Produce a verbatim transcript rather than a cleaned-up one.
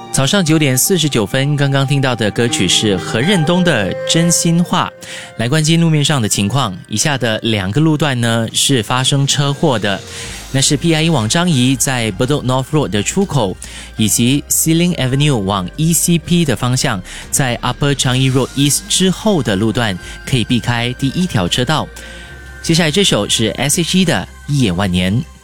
早上九点四十九分，刚刚听到的歌曲是何润东的《真心话》。来关心路面上的情况，以下的两个路段呢是发生车祸的，那是 P I E 往樟宜在 Bedok North Road 的出口，以及 Xilin Avenue 往 E C P 的方向，在 Upper Changi Road East 之后的路段可以避开第一条车道。接下来这首是 S H E 的《一眼万年》。